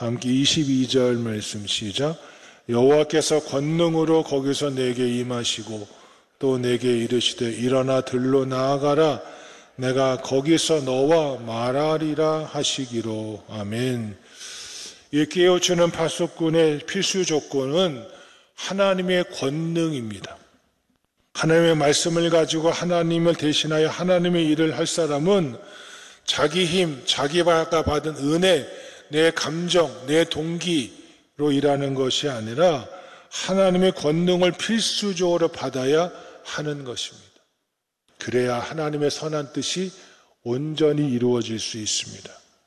다 함께 22절 말씀 시작. 여호와께서 권능으로 거기서 내게 임하시고 또 내게 이르시되 일어나 들로 나아가라. 내가 거기서 너와 말하리라 하시기로. 아멘. 이 깨우치는 파수꾼의 필수 조건은 하나님의 권능입니다. 하나님의 말씀을 가지고 하나님을 대신하여 하나님의 일을 할 사람은 자기 힘, 자기가 받은 은혜, 내 감정, 내 동기로 일하는 것이 아니라 하나님의 권능을 필수적으로 받아야 하는 것입니다. 그래야 하나님의 선한 뜻이 온전히 이루어질 수 있습니다.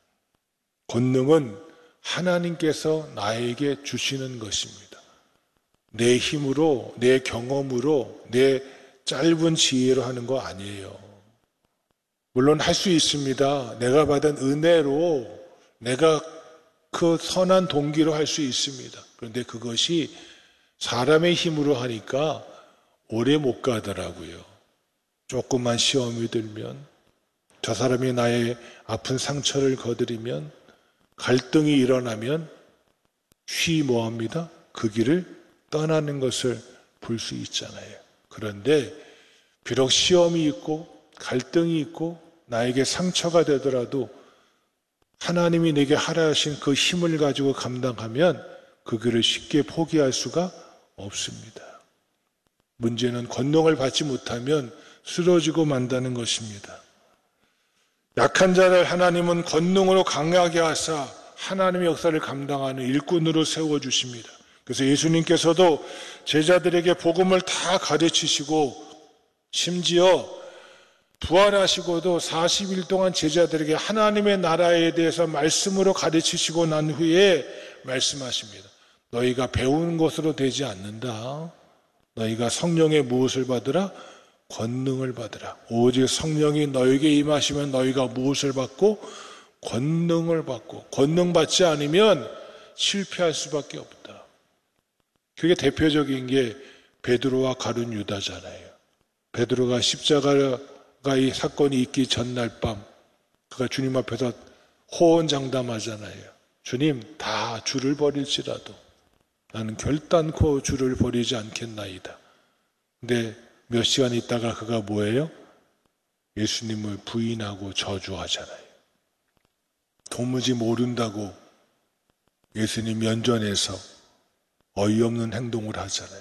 권능은 하나님께서 나에게 주시는 것입니다. 내 힘으로, 내 경험으로, 내 짧은 지혜로 하는 거 아니에요. 물론 할 수 있습니다. 내가 받은 은혜로 내가 그 선한 동기로 할 수 있습니다. 그런데 그것이 사람의 힘으로 하니까 오래 못 가더라고요. 조금만 시험이 들면, 저 사람이 나의 아픈 상처를 거드리면, 갈등이 일어나면 뭐합니다? 그 길을 떠나는 것을 볼 수 있잖아요. 그런데 비록 시험이 있고 갈등이 있고 나에게 상처가 되더라도 하나님이 내게 하라 하신 그 힘을 가지고 감당하면 그 길을 쉽게 포기할 수가 없습니다. 문제는 권능을 받지 못하면 쓰러지고 만다는 것입니다. 약한 자를 하나님은 권능으로 강하게 하사 하나님의 역사를 감당하는 일꾼으로 세워주십니다. 그래서 예수님께서도 제자들에게 복음을 다 가르치시고 심지어 부활하시고도 40일 동안 제자들에게 하나님의 나라에 대해서 말씀으로 가르치시고 난 후에 말씀하십니다. 너희가 배운 것으로 되지 않는다. 너희가 성령의 무엇을 받으라? 권능을 받으라. 오직 성령이 너에게 임하시면 너희가 무엇을 받고? 권능을 받고. 권능 받지 않으면 실패할 수밖에 없다. 그게 대표적인 게 베드로와 가룟 유다잖아요. 베드로가 십자가의 사건이 있기 전날 밤 그가 주님 앞에서 호언장담하잖아요. 주님, 다 주를 버릴지라도 나는 결단코 주를 버리지 않겠나이다. 근데 몇 시간 있다가 그가 뭐예요? 예수님을 부인하고 저주하잖아요. 도무지 모른다고 예수님 면전에서 어이없는 행동을 하잖아요.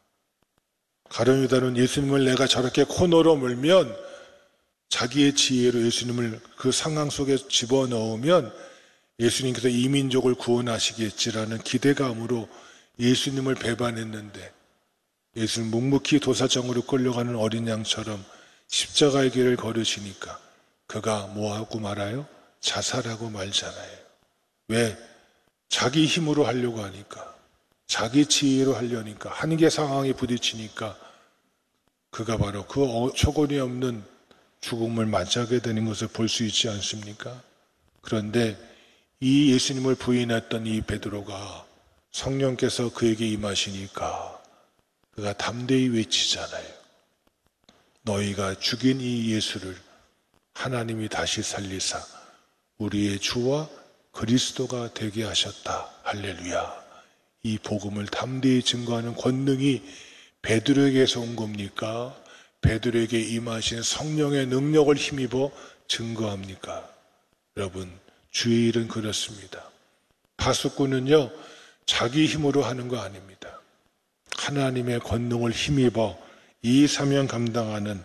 가룟 유다는 예수님을 내가 저렇게 코너로 물면 자기의 지혜로 예수님을 그 상황 속에 집어넣으면 예수님께서 이 민족을 구원하시겠지라는 기대감으로 예수님을 배반했는데 예수는 묵묵히 도사장으로 끌려가는 어린 양처럼 십자가의 길을 걸으시니까 그가 뭐하고 말아요? 자살하고 말잖아요. 왜? 자기 힘으로 하려고 하니까, 자기 지혜로 하려니까, 한계 상황에 부딪히니까 그가 바로 그 초건이 없는 죽음을 맞이하게 되는 것을 볼 수 있지 않습니까? 그런데 이 예수님을 부인했던 이 베드로가 성령께서 그에게 임하시니까 그가 담대히 외치잖아요. 너희가 죽인 이 예수를 하나님이 다시 살리사 우리의 주와 그리스도가 되게 하셨다. 할렐루야. 이 복음을 담대히 증거하는 권능이 베드로에게서 온 겁니까? 베드로에게 임하신 성령의 능력을 힘입어 증거합니까? 여러분, 주의 일은 그렇습니다. 파수꾼은요, 자기 힘으로 하는 거 아닙니다. 하나님의 권능을 힘입어 이 사명 감당하는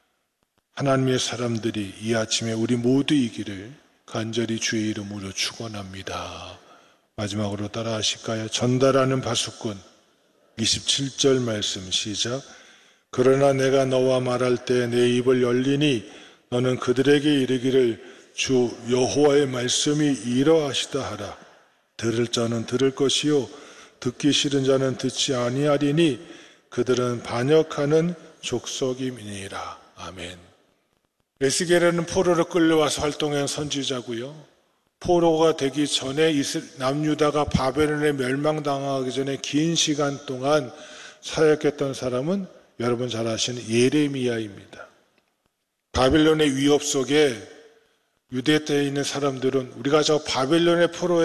하나님의 사람들이 이 아침에 우리 모두이기를 간절히 주의 이름으로 축원합니다. 마지막으로 따라 하실까요? 전달하는 파수꾼 27절 말씀 시작. 그러나 내가 너와 말할 때 내 입을 열리니 너는 그들에게 이르기를 주 여호와의 말씀이 이러하시다 하라. 들을 자는 들을 것이요 듣기 싫은 자는 듣지 아니하리니 그들은 반역하는 족속임이니라. 아멘. 에스겔은 포로로 끌려와서 활동한 선지자고요. 포로가 되기 전에 남유다가 바벨론에 멸망당하기 전에 긴 시간 동안 사역했던 사람은 여러분 잘 아시는 예레미야입니다. 바벨론의 위협 속에 유대 때에 있는 사람들은 우리가 저 바벨론의 포로에